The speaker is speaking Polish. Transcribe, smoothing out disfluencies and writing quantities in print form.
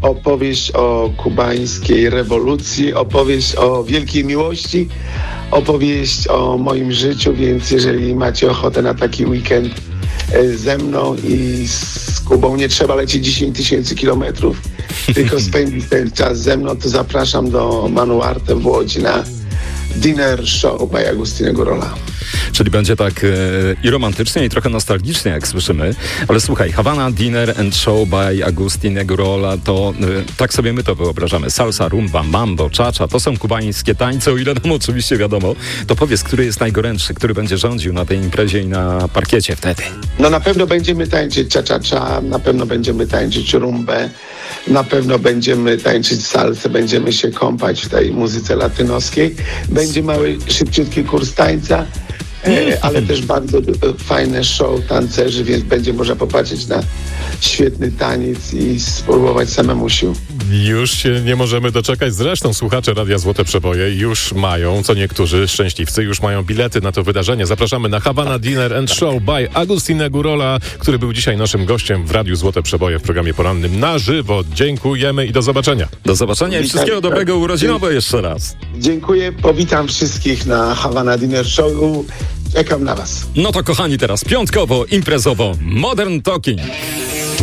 opowieść o kubańskiej rewolucji, opowieść o wielkiej miłości, opowieść o moim życiu, więc jeżeli macie ochotę na taki weekend ze mną i z Kubą, nie trzeba lecieć 10 000 kilometrów, tylko spędzić ten czas ze mną, to zapraszam do Manuarte w Łodzi na Dinner Show by Agustinego Rola. Czyli będzie tak i romantycznie, i trochę nostalgicznie, jak słyszymy. Ale słuchaj, Havana Dinner and Show by Agustinego Rola, to tak sobie my to wyobrażamy. Salsa, rumba, mambo, cha-cha, to są kubańskie tańce, o ile nam oczywiście wiadomo. To powiedz, który jest najgorętszy, który będzie rządził na tej imprezie i na parkiecie wtedy? No na pewno będziemy tańczyć cha-cha-cha, na pewno będziemy tańczyć rumbę, na pewno będziemy tańczyć salsę, będziemy się kąpać w tej muzyce latynoskiej. Będzie mały, szybciutki kurs tańca, ale też bardzo fajne show tancerzy, więc będzie można popatrzeć na świetny taniec i spróbować samemu sił. Już się nie możemy doczekać. Zresztą słuchacze Radia Złote Przeboje już mają, co niektórzy szczęśliwcy, już mają bilety na to wydarzenie. Zapraszamy na Havana Dinner and Show by Agustinego Rola, który był dzisiaj naszym gościem w Radiu Złote Przeboje w programie porannym na żywo. Dziękujemy i do zobaczenia. Do zobaczenia i wszystkiego dobrego urodzinowo jeszcze raz. Dziękuję, powitam wszystkich na Havana Dinner Show. Czekam na was. No to kochani, teraz piątkowo, imprezowo, Modern Talking.